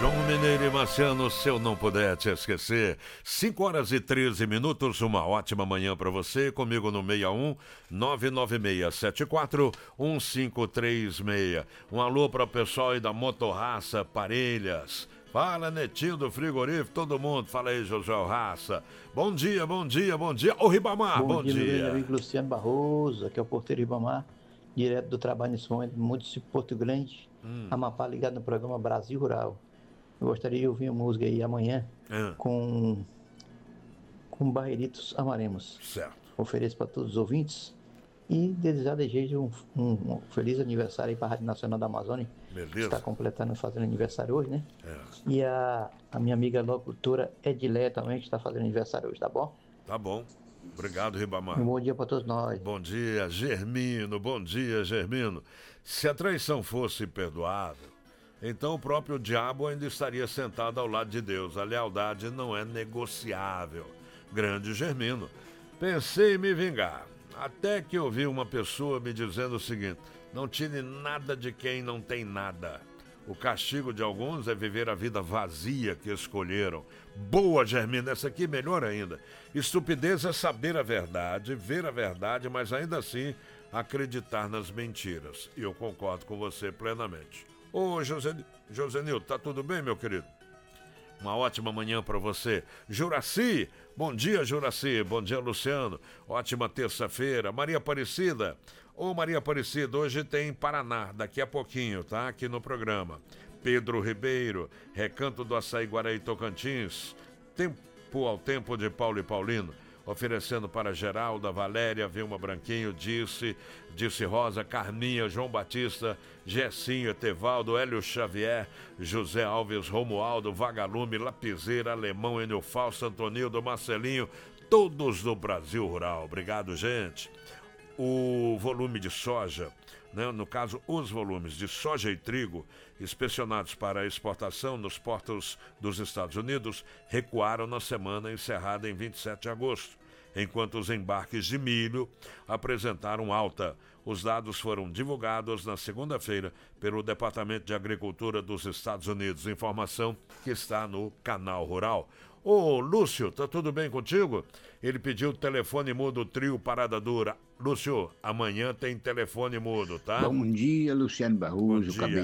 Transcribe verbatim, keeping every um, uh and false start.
João Mineiro e Marciano, se eu não puder te esquecer. cinco horas e treze minutos, uma ótima manhã para você. Comigo no seis um nove nove seis sete quatro um cinco três seis. Um alô para o pessoal aí da Motorraça Parelhas. Fala, Netinho do Frigorífico, todo mundo. Fala aí, José Raça. Bom dia, bom dia, bom dia. Ô, Ribamar, bom, bom dia. Bom dia, meu amigo Luciano Barroso. Aqui é o porteiro Ribamar, direto do trabalho nesse momento, no município de Porto Grande, hum. Amapá, ligado no programa Brasil Rural. Eu gostaria de ouvir uma música aí amanhã hum. com, com Barreiritos Amaremos. Certo. Ofereço para todos os ouvintes e desejar desejo um, um, um feliz aniversário aí para a Rádio Nacional da Amazônia. Beleza. Que está completando, fazendo aniversário hoje, né? É. E a, a minha amiga locutora Edileia também, que está fazendo aniversário hoje, tá bom? Tá bom. Obrigado, Ribamar. Um bom dia para todos nós. Bom dia, Germino. Bom dia, Germino. Se a traição fosse perdoável, então o próprio diabo ainda estaria sentado ao lado de Deus. A lealdade não é negociável. Grande Germino. Pensei em me vingar, até que ouvi uma pessoa me dizendo o seguinte: não tire nada de quem não tem nada. O castigo de alguns é viver a vida vazia que escolheram. Boa, Germino, essa aqui melhor ainda. Estupidez é saber a verdade, ver a verdade, mas ainda assim acreditar nas mentiras. E eu concordo com você plenamente. Ô, José, Josenildo, tá tudo bem, meu querido? Uma ótima manhã para você. Juraci, bom dia, Juraci. Bom dia, Luciano. Ótima terça-feira. Maria Aparecida. Ô, Maria Aparecida, hoje tem Paraná, daqui a pouquinho, tá? Aqui no programa. Pedro Ribeiro, Recanto do Açaí, Guaraí, Tocantins. Tempo ao tempo de Paulo e Paulino. Oferecendo para Geralda, Valéria, Vilma Branquinho, Disse, Disse Rosa, Carminha, João Batista, Gessinho, Etevaldo, Hélio Xavier, José Alves, Romualdo, Vagalume, Lapiseira, Alemão, Enio Falso, Antonildo, Marcelinho, todos do Brasil Rural. Obrigado, gente. O volume de soja, né, no caso, os volumes de soja e trigo inspecionados para exportação nos portos dos Estados Unidos recuaram na semana encerrada em vinte e sete de agosto, enquanto os embarques de milho apresentaram alta. Os dados foram divulgados na segunda-feira pelo Departamento de Agricultura dos Estados Unidos. Informação que está no Canal Rural. Ô, Lúcio, tá tudo bem contigo? Ele pediu o telefone mudo, trio Parada Dura. Lúcio, amanhã tem telefone mudo, tá? Bom dia, Luciano Barroso. Bom dia.